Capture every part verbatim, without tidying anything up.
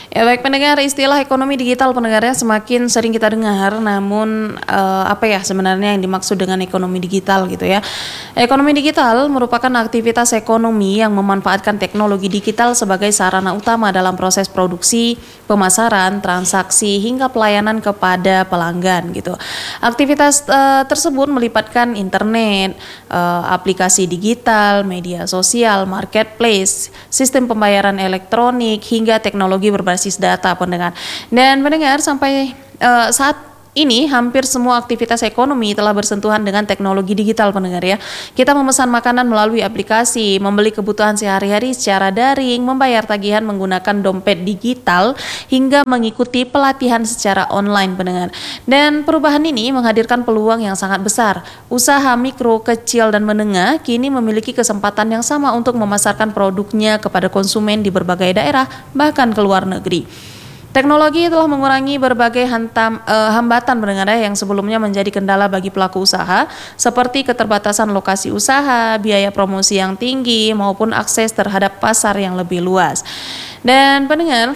Ya baik pendengar, istilah ekonomi digital pendengarnya semakin sering kita dengar, namun eh, apa ya sebenarnya yang dimaksud dengan ekonomi digital gitu ya. Ekonomi digital merupakan aktivitas ekonomi yang memanfaatkan teknologi digital sebagai sarana utama dalam proses produksi, pemasaran, transaksi hingga pelayanan kepada pelanggan gitu. Aktivitas eh, tersebut melibatkan internet, eh, aplikasi digital, media sosial, marketplace, sistem pembayaran elektronik hingga teknologi berbasis data pendengar. Dan pendengar sampai uh, saat ini hampir semua aktivitas ekonomi telah bersentuhan dengan teknologi digital pendengar ya. Kita memesan makanan melalui aplikasi, membeli kebutuhan sehari-hari secara daring, membayar tagihan menggunakan dompet digital hingga mengikuti pelatihan secara online pendengar. Dan perubahan ini menghadirkan peluang yang sangat besar. Usaha mikro, kecil dan menengah kini memiliki kesempatan yang sama untuk memasarkan produknya kepada konsumen di berbagai daerah bahkan ke luar negeri. Teknologi telah mengurangi berbagai hantam, eh, hambatan pendengar yang sebelumnya menjadi kendala bagi pelaku usaha seperti keterbatasan lokasi usaha, biaya promosi yang tinggi maupun akses terhadap pasar yang lebih luas. Dan pendengar,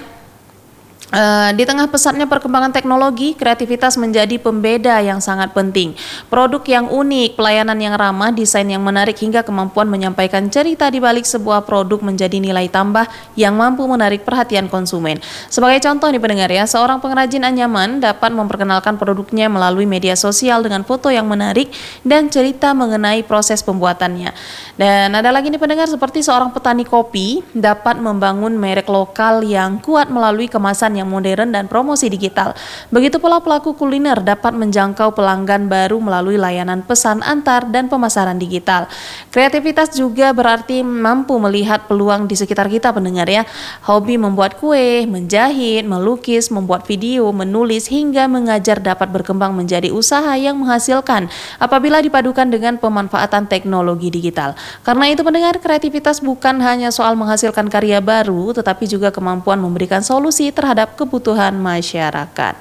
Uh, di tengah pesatnya perkembangan teknologi, kreativitas menjadi pembeda yang sangat penting. Produk yang unik, pelayanan yang ramah, desain yang menarik hingga kemampuan menyampaikan cerita di balik sebuah produk menjadi nilai tambah yang mampu menarik perhatian konsumen. Sebagai contoh nih pendengar ya, seorang pengrajin anyaman dapat memperkenalkan produknya melalui media sosial dengan foto yang menarik dan cerita mengenai proses pembuatannya. Dan ada lagi nih pendengar, seperti seorang petani kopi dapat membangun merek lokal yang kuat melalui kemasan yang yang modern dan promosi digital. Begitu pula pelaku kuliner dapat menjangkau pelanggan baru melalui layanan pesan antar dan pemasaran digital. Kreativitas juga berarti mampu melihat peluang di sekitar kita pendengar ya. Hobi membuat kue, menjahit, melukis, membuat video, menulis hingga mengajar dapat berkembang menjadi usaha yang menghasilkan apabila dipadukan dengan pemanfaatan teknologi digital. Karena itu pendengar, kreativitas bukan hanya soal menghasilkan karya baru tetapi juga kemampuan memberikan solusi terhadap kebutuhan masyarakat.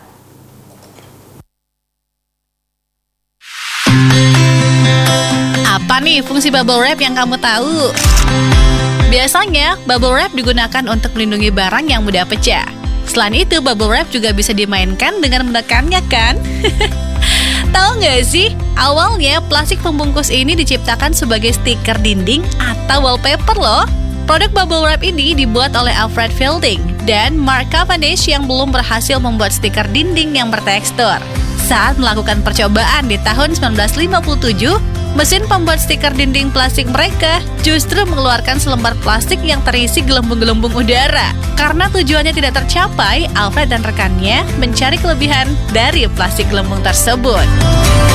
Apa nih fungsi bubble wrap yang kamu tahu? Biasanya, bubble wrap digunakan untuk melindungi barang yang mudah pecah. Selain itu, bubble wrap juga bisa dimainkan dengan menekannya kan? Tahu nggak sih, awalnya plastik pembungkus ini diciptakan sebagai stiker dinding atau wallpaper loh. Produk bubble wrap ini dibuat oleh Alfred Fielding dan Mark Cavendish yang belum berhasil membuat stiker dinding yang bertekstur. Saat melakukan percobaan di tahun sembilan belas lima puluh tujuh, mesin pembuat stiker dinding plastik mereka justru mengeluarkan selembar plastik yang terisi gelembung-gelembung udara. Karena tujuannya tidak tercapai, Alfred dan rekannya mencari kelebihan dari plastik gelembung tersebut.